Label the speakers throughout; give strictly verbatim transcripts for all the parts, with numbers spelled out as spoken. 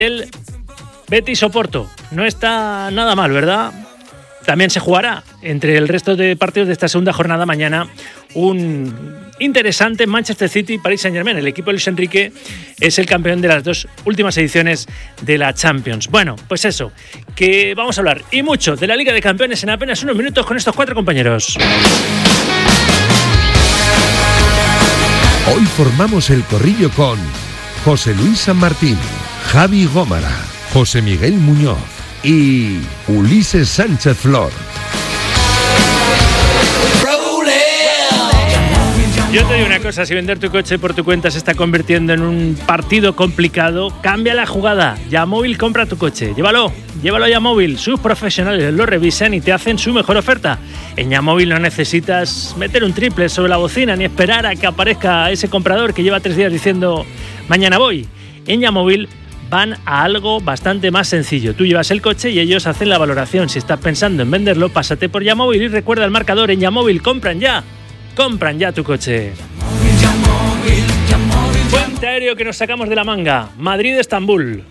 Speaker 1: El Betis Oporto no está nada mal, ¿verdad? También se jugará entre el resto de partidos de esta segunda jornada mañana un interesante Manchester City y Paris Saint-Germain. El equipo de Luis Enrique es el campeón de las dos últimas ediciones de la Champions. Bueno, pues eso, que vamos a hablar y mucho de la Liga de Campeones en apenas unos minutos con estos cuatro compañeros.
Speaker 2: Hoy formamos el corrillo con José Luis San Martín, Javi Gómara, José Miguel Muñoz y Ulises Sánchez Flor.
Speaker 1: Yo te digo una cosa, si vender tu coche por tu cuenta se está convirtiendo en un partido complicado, cambia la jugada. Yamóvil compra tu coche, llévalo, llévalo a Yamóvil. Sus profesionales lo revisan y te hacen su mejor oferta. En Yamóvil no necesitas meter un triple sobre la bocina ni esperar a que aparezca ese comprador que lleva tres días diciendo mañana voy. En Yamóvil van a algo bastante más sencillo. Tú llevas el coche y ellos hacen la valoración. Si estás pensando en venderlo, pásate por Yamóvil y recuerda el marcador. En Yamóvil compran ya. Compran ya tu coche. Puente aéreo que nos sacamos de la manga. Madrid-Estambul.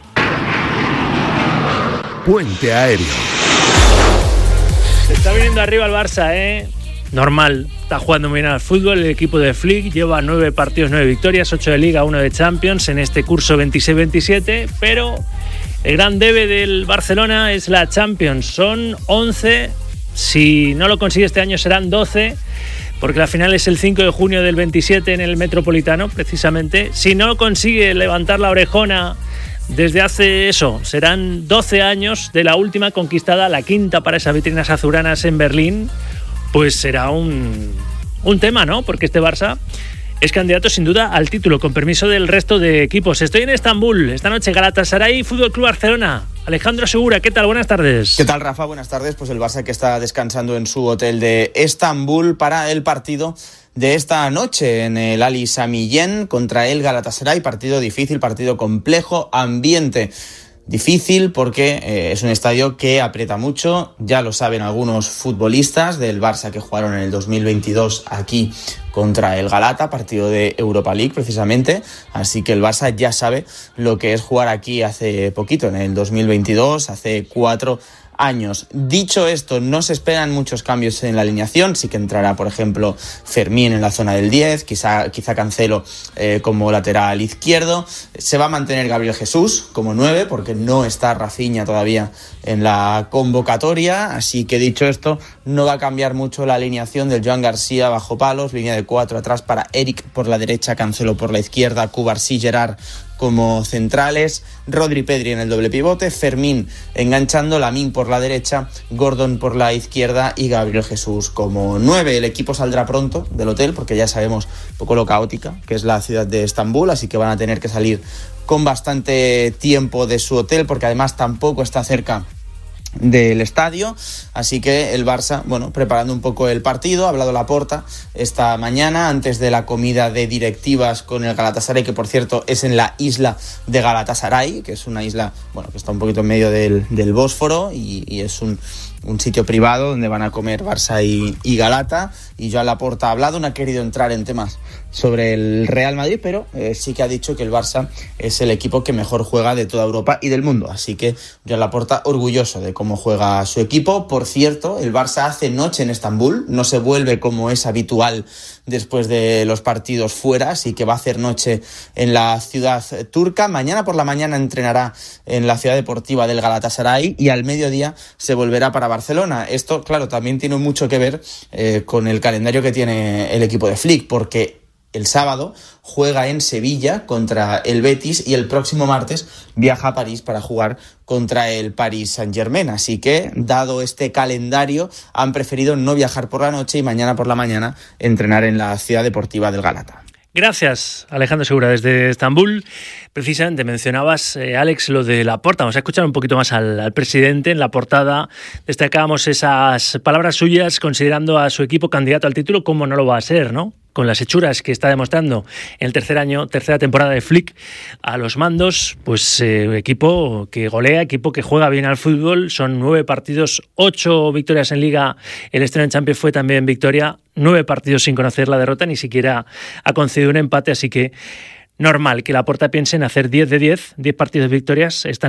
Speaker 2: Puente aéreo.
Speaker 1: Se está viniendo arriba el Barça, ¿eh? Normal. Está jugando muy bien al fútbol. El equipo de Flick lleva nueve partidos, nueve victorias, ocho de Liga, uno de Champions en este curso veintiséis veintisiete. Pero el gran debe del Barcelona es la Champions. Son once. Si no lo consigue este año serán doce. Porque la final es el cinco de junio del veintisiete en el Metropolitano, precisamente. Si no consigue levantar la orejona desde hace eso, serán doce años de la última conquistada, la quinta para esas vitrinas azulgranas en Berlín, pues será un, un tema, ¿no? Porque este Barça es candidato sin duda al título, con permiso del resto de equipos. Estoy en Estambul, esta noche Galatasaray, Fútbol Club Barcelona. Alejandro Segura, ¿qué tal? Buenas tardes.
Speaker 3: ¿Qué tal, Rafa? Buenas tardes. Pues el Barça que está descansando en su hotel de Estambul para el partido de esta noche en el Ali Sami Yen contra el Galatasaray. Partido difícil, partido complejo, ambiente difícil porque eh, es un estadio que aprieta mucho. Ya lo saben algunos futbolistas del Barça que jugaron en el dos mil veintidós aquí contra el Galata, partido de Europa League precisamente, así que el Barça ya sabe lo que es jugar aquí hace poquito, en el dos mil veintidós, hace cuatro años. Dicho esto, no se esperan muchos cambios en la alineación. Sí que entrará, por ejemplo, Fermín en la zona del diez, quizá, quizá Cancelo eh, como lateral izquierdo. Se va a mantener Gabriel Jesús como nueve, porque no está Rafinha todavía en la convocatoria. Así que dicho esto, no va a cambiar mucho la alineación del Joan García bajo palos, línea de cuatro atrás para Eric por la derecha, Cancelo por la izquierda, Cubarsí, Gerard como centrales, Rodri, Pedri en el doble pivote, Fermín enganchando, Lamine por la derecha, Gordon por la izquierda y Gabriel Jesús como nueve. El equipo saldrá pronto del hotel porque ya sabemos un poco lo caótica que es la ciudad de Estambul, así que van a tener que salir con bastante tiempo de su hotel porque además tampoco está cerca del estadio, así que el Barça, bueno, preparando un poco el partido. Ha hablado Laporta esta mañana antes de la comida de directivas con el Galatasaray, que por cierto es en la isla de Galatasaray, que es una isla, bueno, que está un poquito en medio del, del Bósforo y, y es un un sitio privado donde van a comer Barça y, y Galata, y Joan Laporta ha hablado, no ha querido entrar en temas sobre el Real Madrid, pero eh, sí que ha dicho que el Barça es el equipo que mejor juega de toda Europa y del mundo, así que Joan Laporta orgulloso de cómo juega su equipo. Por cierto, el Barça hace noche en Estambul, no se vuelve como es habitual después de los partidos fuera, así que va a hacer noche en la ciudad turca. Mañana por la mañana entrenará en la ciudad deportiva del Galatasaray y al mediodía se volverá para Barcelona. Esto, claro, también tiene mucho que ver eh, con el calendario que tiene el equipo de Flick, porque el sábado juega en Sevilla contra el Betis y el próximo martes viaja a París para jugar contra el Paris Saint-Germain. Así que, dado este calendario, han preferido no viajar por la noche y mañana por la mañana entrenar en la ciudad deportiva del Galata.
Speaker 1: Gracias, Alejandro Segura, desde Estambul. Precisamente mencionabas, eh, Alex, lo de Laporta. Vamos a escuchar un poquito más al, al presidente. En la portada destacábamos esas palabras suyas considerando a su equipo candidato al título, como no lo va a ser, ¿no? Con las hechuras que está demostrando en el tercer año, tercera temporada de Flick a los mandos, pues eh, equipo que golea, equipo que juega bien al fútbol. Son nueve partidos, ocho victorias en Liga. El estreno en Champions fue también victoria. Nueve partidos sin conocer la derrota, ni siquiera ha concedido un empate, así que normal que Laporta piense en hacer diez de diez, diez partidos de victorias esta